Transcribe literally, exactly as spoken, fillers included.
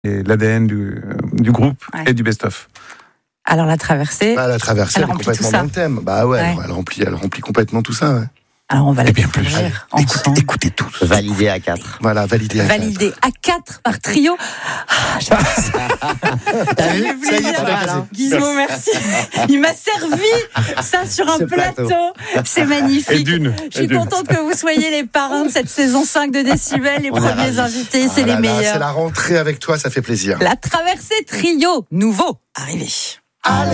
et l'A D N du, du groupe ouais. et du best-of. Alors la traversée, bah, la traversée, elle, elle est complètement dans le thème. Bah ouais, ouais. Elle remplit, elle remplit complètement tout ça. Ouais. Alors on va la bien plus. Écoutez, écoutez tous. Validé à quatre. Voilà, validé à quatre. Validé à quatre par trio. Ah, ça fait plaisir. Gizmo, merci. Il m'a servi ça sur un plateau. plateau. C'est magnifique. Et d'une. Je suis contente que vous soyez les parrains de cette saison cinq de Décibel, les premiers invités, c'est ah les là meilleurs. Là, c'est la rentrée avec toi, ça fait plaisir. La traversée trio, nouveau, arrivé. Allez.